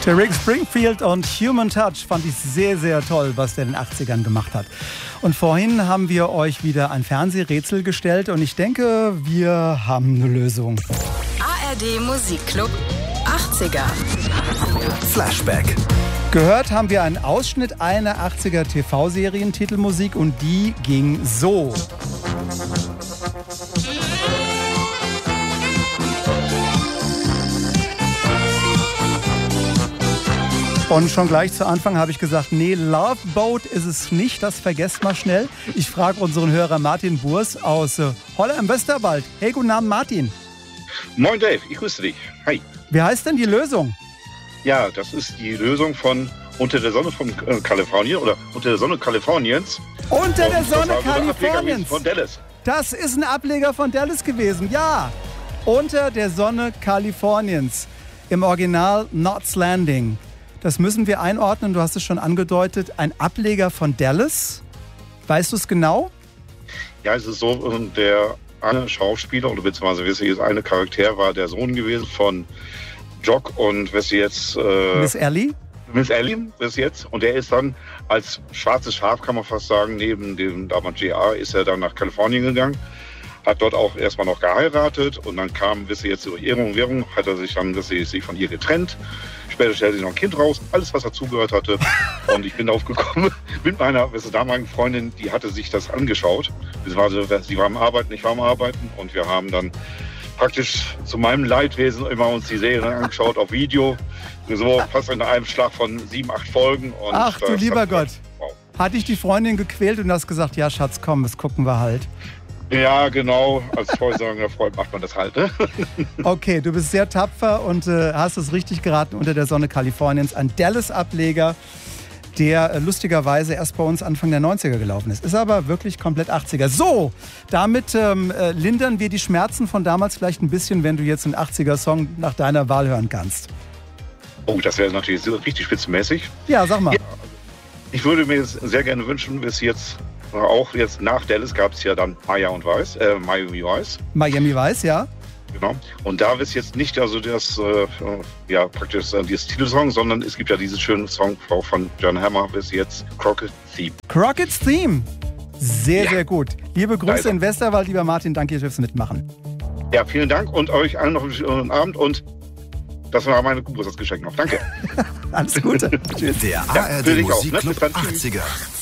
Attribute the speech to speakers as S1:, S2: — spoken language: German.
S1: Rick Springfield und Human Touch fand ich sehr, sehr toll, was der in den 80ern gemacht hat. Und vorhin haben wir euch wieder ein Fernsehrätsel gestellt und ich denke, wir haben eine Lösung.
S2: ARD Musikclub 80er.
S3: Flashback.
S1: Gehört haben wir einen Ausschnitt einer 80er TV-Serien-Titelmusik und die ging so. Und schon gleich zu Anfang habe ich gesagt, nee, Love Boat ist es nicht, das vergesst mal schnell. Ich frage unseren Hörer Martin Burs aus Holler im Westerwald. Hey, guten Abend, Martin.
S4: Moin Dave, ich grüße dich. Hi.
S1: Wie heißt denn die Lösung?
S4: Ja, das ist die Lösung von Unter der Sonne von Kalifornien oder Unter der Sonne Kaliforniens.
S1: Unter der Sonne
S4: Kaliforniens.
S1: Kaliforniens.
S4: Von Dallas.
S1: Das ist ein Ableger von Dallas gewesen, ja. Unter der Sonne Kaliforniens. Im Original Knots Landing. Das müssen wir einordnen, du hast es schon angedeutet. Ein Ableger von Dallas. Weißt du es genau?
S4: Ja, es ist so, der eine Schauspieler oder beziehungsweise eine Charakter war der Sohn gewesen von Jock und wisst ihr jetzt...
S1: Miss Ellie?
S4: Miss Ellie bis jetzt. Und der ist dann als schwarzes Schaf, kann man fast sagen, neben dem damals JR, ist er dann nach Kalifornien gegangen. Hat dort auch erstmal noch geheiratet und dann kam, wisst ihr jetzt, durch Ehrung und Währung, hat er sich dann, wisst ihr, sich von ihr getrennt. Später stellte sich noch ein Kind raus, alles, was dazugehört hatte. Und ich bin darauf gekommen, mit meiner damaligen Freundin, die hatte sich das angeschaut. Sie war am Arbeiten, ich war am Arbeiten und wir haben dann praktisch zu meinem Leidwesen immer uns die Serien angeschaut auf Video. So fast in einem Schlag von 7, 8 Folgen. Und
S1: ach du lieber Gott.
S4: Wow.
S1: Hat dich die Freundin gequält und du hast gesagt, ja Schatz, komm, das gucken wir halt.
S4: Ja, genau. Als vorsagender Freund macht man das halt. Ne?
S1: Okay, du bist sehr tapfer und hast es richtig geraten. Unter der Sonne Kaliforniens. Ein Dallas-Ableger, der lustigerweise erst bei uns Anfang der 90er gelaufen ist. Ist aber wirklich komplett 80er. So, damit lindern wir die Schmerzen von damals vielleicht ein bisschen, wenn du jetzt einen 80er-Song nach deiner Wahl hören kannst.
S4: Oh, das wäre natürlich richtig spitzenmäßig.
S1: Ja, sag mal.
S4: Ja, ich würde mir sehr gerne wünschen, bis jetzt... Auch jetzt nach Dallas gab es ja dann Miami Vice.
S1: Miami Vice, ja.
S4: Genau. Und da ist jetzt nicht also das, praktisch dieses Titelsong, sondern es gibt ja diesen schönen Song auch von John Hammer bis jetzt, Crockett's Theme.
S1: Crockett's Theme. Sehr, sehr gut. Liebe Grüße
S4: Leider.
S1: in Westerwald, lieber Martin. Danke fürs Mitmachen.
S4: Ja, vielen Dank und euch allen noch einen schönen Abend und das war meine Geburtstagsgeschenk noch. Danke.
S1: Alles Gute. Tschüss.
S3: Der
S4: Ja,
S3: ARD
S4: für dich auch, ne?
S3: Musikclub
S4: Bis dann. Tschüss.
S3: 80er.